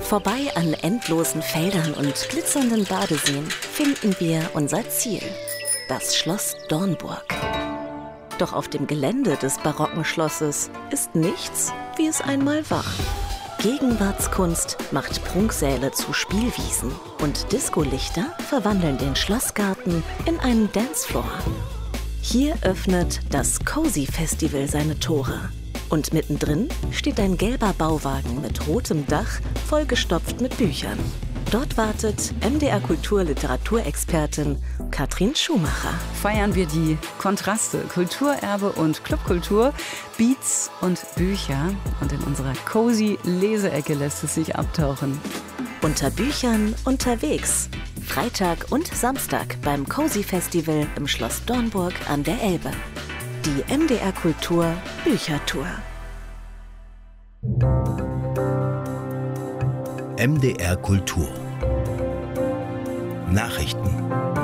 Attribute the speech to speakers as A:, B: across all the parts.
A: Vorbei an endlosen Feldern und glitzernden Badeseen finden wir unser Ziel, das Schloss Dornburg. Doch auf dem Gelände des barocken Schlosses ist nichts, wie es einmal war. Gegenwartskunst macht Prunksäle zu Spielwiesen und Discolichter verwandeln den Schlossgarten in einen Dancefloor. Hier öffnet das Cozy Festival seine Tore. Und mittendrin steht ein gelber Bauwagen mit rotem Dach, vollgestopft mit Büchern. Dort wartet MDR Kultur Literaturexpertin Katrin Schumacher.
B: Feiern wir die Kontraste, Kulturerbe und Clubkultur, Beats und Bücher. Und in unserer cozy Leseecke lässt es sich abtauchen.
A: Unter Büchern unterwegs. Freitag und Samstag beim Cozy Festival im Schloss Dornburg an der Elbe. Die MDR Kultur Büchertour.
C: MDR Kultur Nachrichten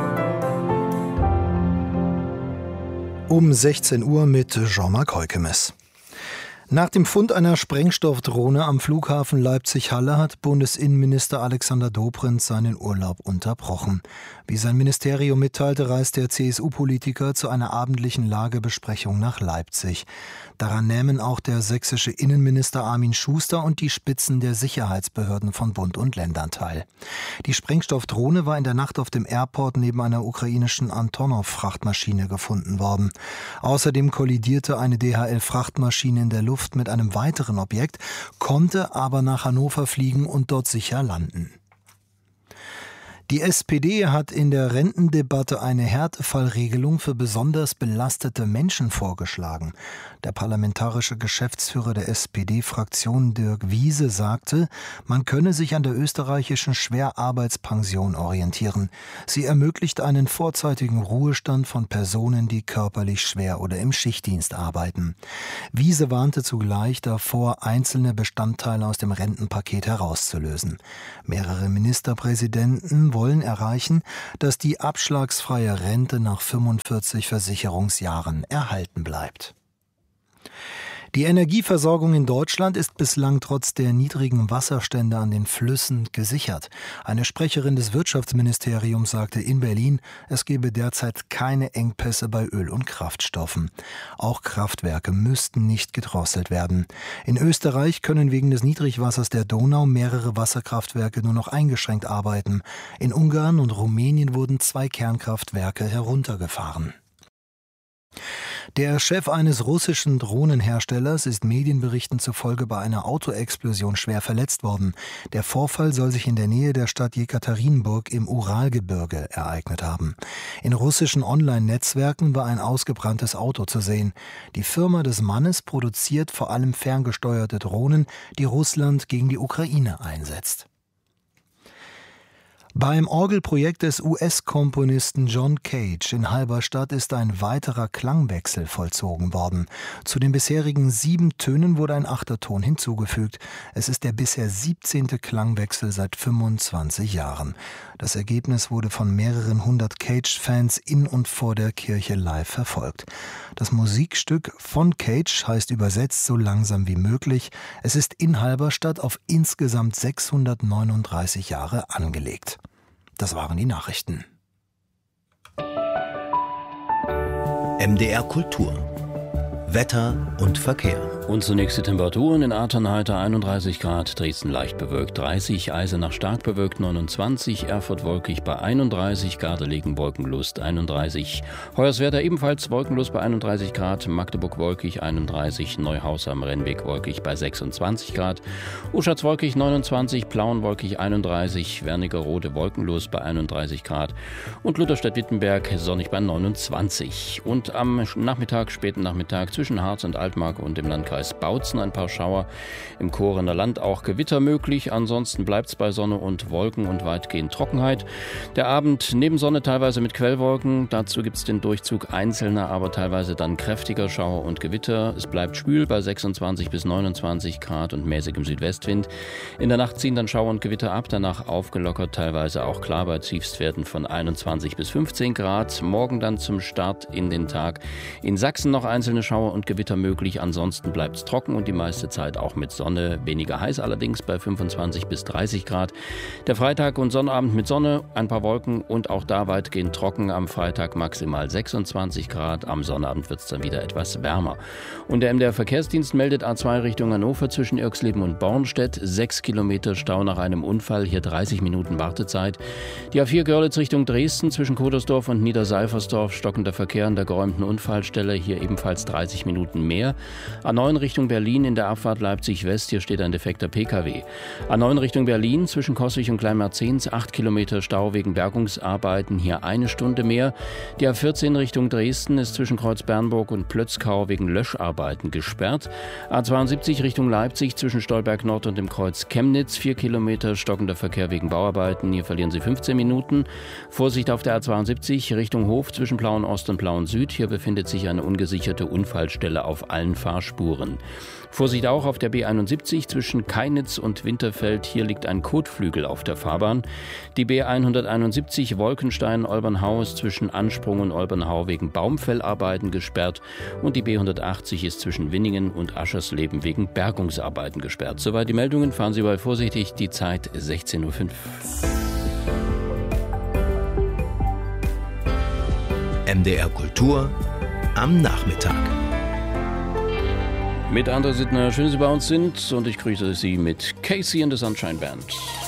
D: um 16 Uhr mit Jean-Marc Heukemes. Nach dem Fund einer Sprengstoffdrohne am Flughafen Leipzig-Halle hat Bundesinnenminister Alexander Dobrindt seinen Urlaub unterbrochen. Wie sein Ministerium mitteilte, reist der CSU-Politiker zu einer abendlichen Lagebesprechung nach Leipzig. Daran nehmen auch der sächsische Innenminister Armin Schuster und die Spitzen der Sicherheitsbehörden von Bund und Ländern teil. Die Sprengstoffdrohne war in der Nacht auf dem Airport neben einer ukrainischen Antonov-Frachtmaschine gefunden worden. Außerdem kollidierte eine DHL-Frachtmaschine in der Luft mit einem weiteren Objekt, konnte aber nach Hannover fliegen und dort sicher landen. Die SPD hat in der Rentendebatte eine Härtefallregelung für besonders belastete Menschen vorgeschlagen. Der parlamentarische Geschäftsführer der SPD-Fraktion Dirk Wiese sagte, man könne sich an der österreichischen Schwerarbeitspension orientieren. Sie ermöglicht einen vorzeitigen Ruhestand von Personen, die körperlich schwer oder im Schichtdienst arbeiten. Wiese warnte zugleich davor, einzelne Bestandteile aus dem Rentenpaket herauszulösen. Mehrere Ministerpräsidenten wollen erreichen, dass die abschlagsfreie Rente nach 45 Versicherungsjahren erhalten bleibt. Die Energieversorgung in Deutschland ist bislang trotz der niedrigen Wasserstände an den Flüssen gesichert. Eine Sprecherin des Wirtschaftsministeriums sagte in Berlin, es gebe derzeit keine Engpässe bei Öl- und Kraftstoffen. Auch Kraftwerke müssten nicht gedrosselt werden. In Österreich können wegen des Niedrigwassers der Donau mehrere Wasserkraftwerke nur noch eingeschränkt arbeiten. In Ungarn und Rumänien wurden 2 Kernkraftwerke heruntergefahren. Der Chef eines russischen Drohnenherstellers ist Medienberichten zufolge bei einer Autoexplosion schwer verletzt worden. Der Vorfall soll sich in der Nähe der Stadt Jekaterinburg im Uralgebirge ereignet haben. In russischen Online-Netzwerken war ein ausgebranntes Auto zu sehen. Die Firma des Mannes produziert vor allem ferngesteuerte Drohnen, die Russland gegen die Ukraine einsetzt. Beim Orgelprojekt des US-Komponisten John Cage in Halberstadt ist ein weiterer Klangwechsel vollzogen worden. Zu den bisherigen 7 Tönen wurde ein 8. Ton hinzugefügt. Es ist der bisher 17. Klangwechsel seit 25 Jahren. Das Ergebnis wurde von mehreren 100 Cage-Fans in und vor der Kirche live verfolgt. Das Musikstück von Cage heißt übersetzt so langsam wie möglich. Es ist in Halberstadt auf insgesamt 639 Jahre angelegt. Das waren die Nachrichten.
C: MDR Kultur Wetter und Verkehr.
E: Und zunächst die Temperaturen in Athern heute 31 Grad, Dresden leicht bewölkt 30, Eisenach stark bewölkt 29, Erfurt wolkig bei 31, Gardelegen wolkenlos 31, Hoyerswerda ebenfalls wolkenlos bei 31 Grad, Magdeburg wolkig 31, Neuhaus am Rennweg wolkig bei 26 Grad, Uschatz wolkig 29, Plauen wolkig 31, Wernigerode wolkenlos bei 31 Grad und Lutherstadt-Wittenberg sonnig bei 29. Und am Nachmittag, späten Nachmittag zwischen Harz und Altmark und im Landkreis Bautzen ein paar Schauer, im Chorener Land auch Gewitter möglich, ansonsten bleibt es bei Sonne und Wolken und weitgehend Trockenheit. Der Abend neben Sonne teilweise mit Quellwolken, dazu gibt es den Durchzug einzelner, aber teilweise dann kräftiger Schauer und Gewitter. Es bleibt schwül bei 26 bis 29 Grad und mäßigem Südwestwind. In der Nacht ziehen dann Schauer und Gewitter ab, danach aufgelockert, teilweise auch klar bei Tiefstwerten von 21 bis 15 Grad. Morgen dann zum Start in den Tag in Sachsen noch einzelne Schauer und Gewitter möglich, ansonsten bleibt bleibt es trocken und die meiste Zeit auch mit Sonne. Weniger heiß allerdings bei 25 bis 30 Grad. Der Freitag und Sonnabend mit Sonne, ein paar Wolken und auch da weitgehend trocken. Am Freitag maximal 26 Grad. Am Sonnabend wird es dann wieder etwas wärmer. Und der MDR Verkehrsdienst meldet A2 Richtung Hannover zwischen Irxleben und Bornstedt. 6 Kilometer Stau nach einem Unfall. Hier 30 Minuten Wartezeit. Die A4 Görlitz Richtung Dresden zwischen Kodersdorf und Niederseifersdorf. Stockender Verkehr an der geräumten Unfallstelle. Hier ebenfalls 30 Minuten mehr. A9 Richtung Berlin in der Abfahrt Leipzig-West. Hier steht ein defekter Pkw. A9 Richtung Berlin zwischen Kossich und Kleinmerzens. 8 Kilometer Stau wegen Bergungsarbeiten. Hier 1 Stunde mehr. Die A14 Richtung Dresden ist zwischen Kreuz-Bernburg und Plötzkau wegen Löscharbeiten gesperrt. A72 Richtung Leipzig zwischen Stolberg Nord und dem Kreuz Chemnitz. 4 Kilometer stockender Verkehr wegen Bauarbeiten. Hier verlieren Sie 15 Minuten. Vorsicht auf der A72 Richtung Hof zwischen Plauen Ost und Plauen Süd. Hier befindet sich eine ungesicherte Unfallstelle auf allen Fahrspuren. Vorsicht auch auf der B71 zwischen Kainitz und Winterfeld. Hier liegt ein Kotflügel auf der Fahrbahn. Die B171 Wolkenstein-Olbernhau ist zwischen Ansprung und Olbernhau wegen Baumfellarbeiten gesperrt. Und die B180 ist zwischen Winningen und Aschersleben wegen Bergungsarbeiten gesperrt. Soweit die Meldungen. Fahren Sie bei vorsichtig. Die Zeit 16:05 Uhr.
C: MDR Kultur am Nachmittag.
E: Mit André Sittner, schön, dass Sie bei uns sind und ich grüße Sie mit Casey and the Sunshine Band.